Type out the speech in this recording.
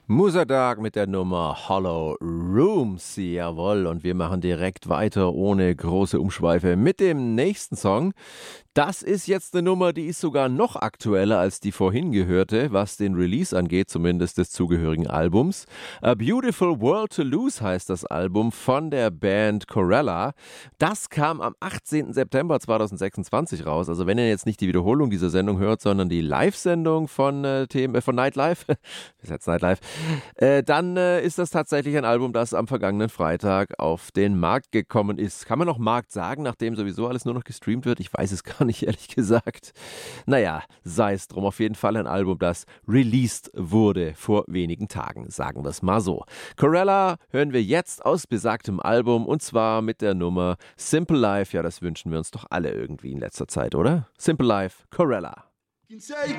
Musadag mit der Nummer Hollow Rooms, jawohl. Und wir machen direkt weiter ohne große Umschweife mit dem nächsten Song. Das ist jetzt eine Nummer, die ist sogar noch aktueller als die vorhin gehörte, was den Release angeht, zumindest des zugehörigen Albums. A Beautiful World to Lose heißt das Album von der Band Corella. Das kam am 18. September 2026 raus. Also wenn ihr jetzt nicht die Wiederholung dieser Sendung hört, sondern die Live-Sendung von Nightlife, ist jetzt Nightlife, dann ist das tatsächlich ein Album, das am vergangenen Freitag auf den Markt gekommen ist. Kann man noch Markt sagen, nachdem sowieso alles nur noch gestreamt wird? Ich weiß es gar nicht, ehrlich gesagt. Naja, sei es drum. Auf jeden Fall ein Album, das released wurde vor wenigen Tagen, sagen wir es mal so. Corella hören wir jetzt aus besagtem Album und zwar mit der Nummer Simple Life. Ja, das wünschen wir uns doch alle irgendwie in letzter Zeit, oder? Simple Life, Corella. Can say